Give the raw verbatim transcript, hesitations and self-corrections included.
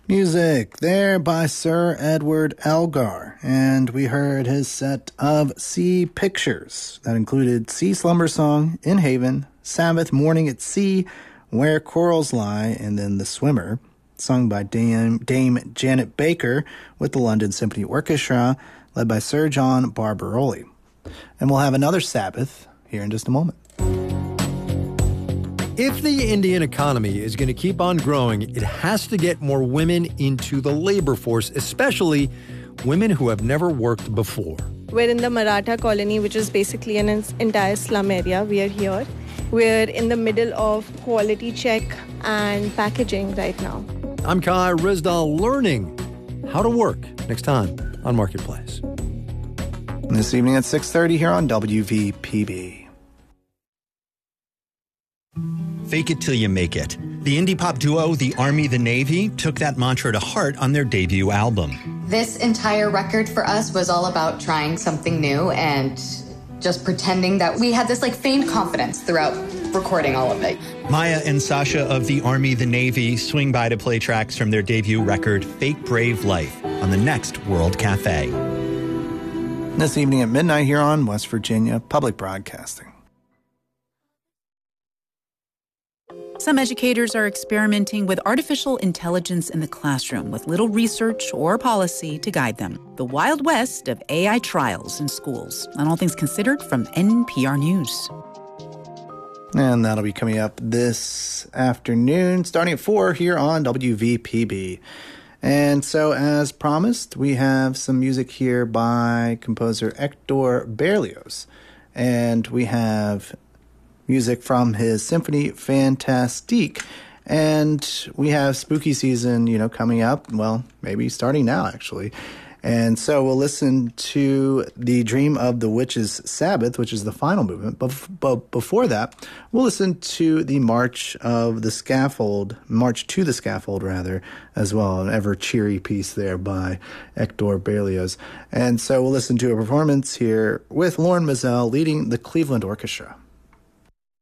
Music there by Sir Edward Elgar, and we heard his set of Sea Pictures. That included Sea Slumber Song, In Haven, Sabbath, Morning at Sea, Where Corals Lie, and then The Swimmer, sung by Dame, Dame Janet Baker with the London Symphony Orchestra, led by Sir John Barbaroli. And we'll have another Sabbath here in just a moment. If the Indian economy is going to keep on growing, it has to get more women into the labor force, especially women who have never worked before. We're in the Maratha colony, which is basically an entire slum area. We are here. We're in the middle of quality check and packaging right now. I'm Kai Rizdal, learning how to work next time on Marketplace. This evening at six thirty here on W V P B. Fake it till you make it. The indie pop duo, The Army, The Navy, took that mantra to heart on their debut album. This entire record for us was all about trying something new and just pretending that we had this like feigned confidence throughout recording all of it. Maya and Sasha of The Army, The Navy swing by to play tracks from their debut record, Fake Brave Life, on the next World Cafe. This evening at midnight here on West Virginia Public Broadcasting. Some educators are experimenting with artificial intelligence in the classroom with little research or policy to guide them. The Wild West of A I trials in schools. On All Things Considered from N P R News. And that'll be coming up this afternoon, starting at four here on W V P B. And so, as promised, we have some music here by composer Hector Berlioz. And we have music from his Symphony Fantastique. And we have spooky season, you know, coming up. Well, maybe starting now, actually. And so we'll listen to The Dream of the Witch's Sabbath, which is the final movement. But, but before that, we'll listen to the March of the Scaffold, March to the Scaffold, rather, as well. An ever cheery piece there by Hector Berlioz. And so we'll listen to a performance here with Lauren Mizell leading the Cleveland Orchestra.